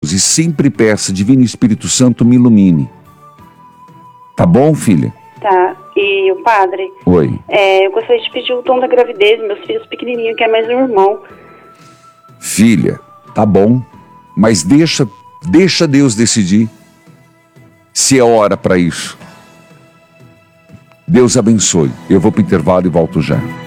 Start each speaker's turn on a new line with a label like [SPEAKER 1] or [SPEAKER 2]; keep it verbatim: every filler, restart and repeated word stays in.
[SPEAKER 1] e sempre peça, Divino Espírito Santo, me ilumine. Tá bom, filha?
[SPEAKER 2] Tá. E o padre?
[SPEAKER 1] Oi.
[SPEAKER 2] É, eu gostaria de pedir o tom da gravidez, meus filhos pequenininhos, que é mais um irmão.
[SPEAKER 1] Filha, tá bom, mas deixa, deixa Deus decidir se é hora para isso. Deus abençoe. Eu vou pro intervalo e volto já.